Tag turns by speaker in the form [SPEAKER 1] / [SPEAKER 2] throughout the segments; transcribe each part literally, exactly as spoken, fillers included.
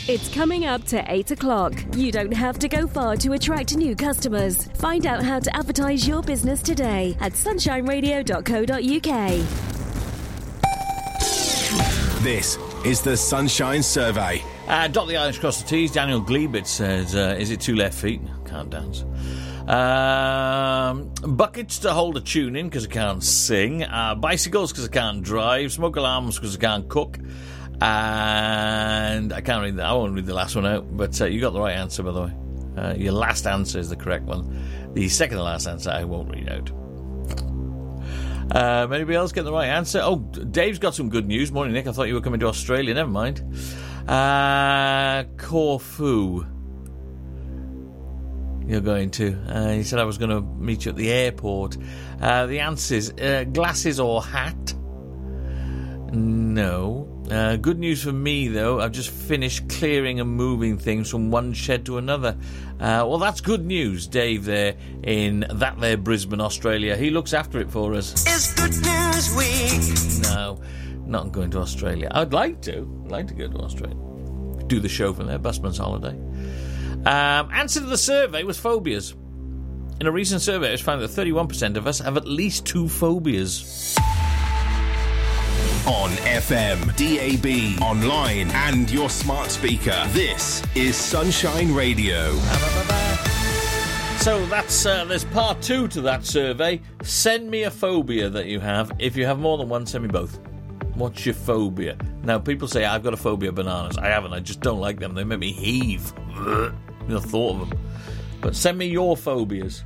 [SPEAKER 1] It's coming up to eight o'clock. You don't have to go far to attract new customers. Find out how to advertise your business today at sunshine radio dot co dot uk.
[SPEAKER 2] This is the Sunshine Survey.
[SPEAKER 3] Uh, dot the Irish cross the T's. Daniel Glebit says, uh, is it two left feet? Can't dance. Um, buckets to hold a tune in because I can't sing. Uh, bicycles because I can't drive. Smoke alarms because I can't cook. And I can't read that. I won't read the last one out. But uh, you got the right answer, by the way. Uh, your last answer is the correct one. The second to last answer I won't read out. Um, anybody else get the right answer? Oh, Dave's got some good news. Morning, Nick. I thought you were coming to Australia. Never mind. Uh, Corfu. You're going to. Uh, he said I was going to meet you at the airport. Uh, the answers, uh, glasses or hat? No. Uh, good news for me, though. I've just finished clearing and moving things from one shed to another. Uh, well, that's good news, Dave, there in that there Brisbane, Australia. He looks after it for us.
[SPEAKER 4] It's Good News Week.
[SPEAKER 3] No, not going to Australia. I'd like to. I'd like to go to Australia. Do the show from there, Busman's holiday. Um, answer to the survey was phobias. In a recent survey, it was found that thirty-one percent of us have at least two phobias.
[SPEAKER 2] On F M, D A B, online and your smart speaker. This is Sunshine Radio.
[SPEAKER 3] So that's uh, there's part two to that survey. Send me a phobia that you have. If you have more than one, send me both. What's your phobia? Now, people say, I've got a phobia of bananas. I haven't. I just don't like them. They make me heave. The thought of them. But send me your phobias.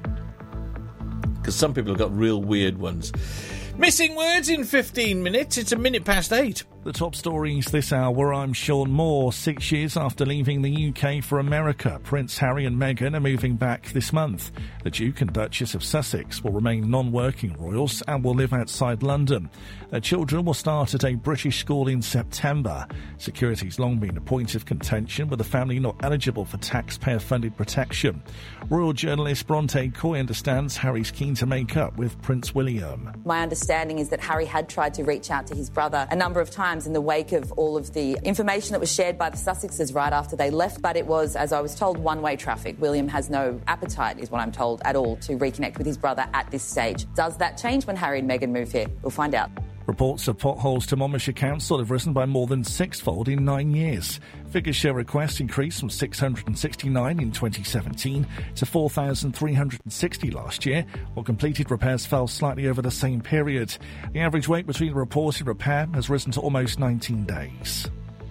[SPEAKER 3] Because some people have got real weird ones. Missing words in fifteen minutes. It's a minute past eight.
[SPEAKER 5] The top stories this hour, I'm Sean Moore. Six years after leaving the U K for America, Prince Harry and Meghan are moving back this month. The Duke and Duchess of Sussex will remain non-working royals and will live outside London. Their children will start at a British school in September. Security's long been a point of contention, with the family not eligible for taxpayer-funded protection. Royal journalist Bronte Coy understands Harry's keen to make up with Prince William.
[SPEAKER 6] My understanding is that Harry had tried to reach out to his brother a number of times in the wake of all of the information that was shared by the Sussexes right after they left, but it was, as I was told, one-way traffic. William has no appetite, is what I'm told, at all to reconnect with his brother at this stage. Does that change when Harry and Meghan move here? We'll find out.
[SPEAKER 5] Reports of potholes to Monmouthshire Council have risen by more than sixfold in nine years. Figures show requests increased from six hundred sixty-nine in twenty seventeen to four thousand three hundred sixty last year, while completed repairs fell slightly over the same period. The average wait between reported repair has risen to almost nineteen days.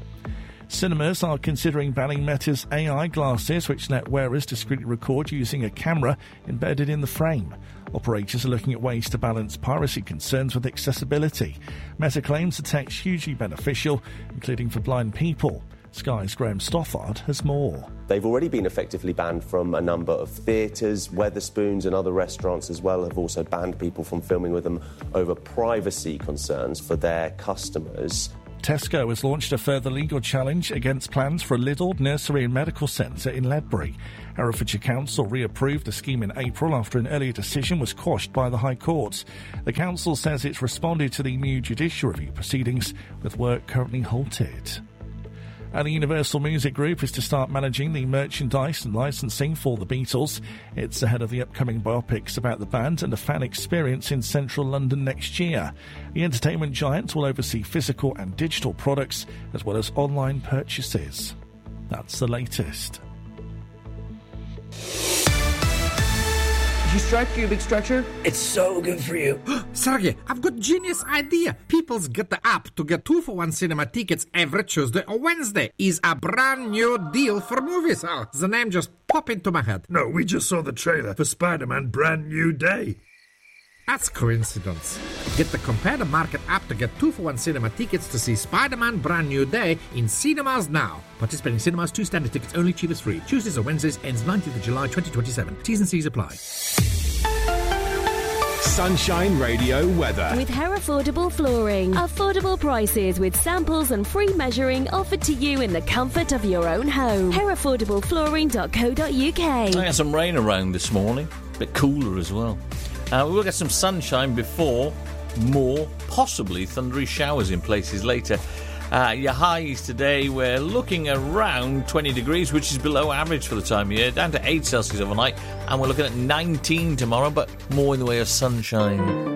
[SPEAKER 5] Cinemas are considering banning Meta's A I glasses, which let wearers discreetly record using a camera embedded in the frame. Operators are looking at ways to balance piracy concerns with accessibility. Meta claims the tech's hugely beneficial, including for blind people. Sky's Graham Stothard has more.
[SPEAKER 7] They've already been effectively banned from a number of theatres. Wetherspoons and other restaurants as well have also banned people from filming with them over privacy concerns for their customers.
[SPEAKER 5] Tesco has launched a further legal challenge against plans for a Lidl nursery and medical centre in Ledbury. Herefordshire Council reapproved the scheme in April after an earlier decision was quashed by the High Court. The council says it's responded to the new judicial review proceedings, with work currently halted. And the Universal Music Group is to start managing the merchandise and licensing for the Beatles. It's ahead of the upcoming biopics about the band and a fan experience in central London next year. The entertainment giant will oversee physical and digital products as well as online purchases. That's the latest.
[SPEAKER 8] Did you stretch, you big stretcher?
[SPEAKER 9] It's so good for you.
[SPEAKER 10] Sergey, I've got genius idea. People's get the app to get two for one cinema tickets every Tuesday or Wednesday. Is a brand new deal for movies. Oh, the name just popped into my head.
[SPEAKER 11] No, we just saw the trailer for Spider-Man Brand New Day.
[SPEAKER 10] That's coincidence. Get the Compare the Market app to get two for one cinema tickets to see Spider-Man Brand New Day in cinemas now. Participating cinemas, two standard tickets only, cheapest free. Tuesdays or Wednesdays, ends nineteenth of July twenty twenty-seven. T's and C's apply.
[SPEAKER 2] Sunshine Radio weather.
[SPEAKER 1] With Herefordable Flooring. Affordable prices with samples and free measuring offered to you in the comfort of your own home. herefordable flooring dot co dot uk.
[SPEAKER 3] I got some rain around this morning. A bit cooler as well. Uh, we will get some sunshine before more, possibly thundery showers in places later. Uh, your highs today, we're looking around twenty degrees, which is below average for the time of year, down to eight Celsius overnight, and we're looking at nineteen tomorrow, but more in the way of sunshine.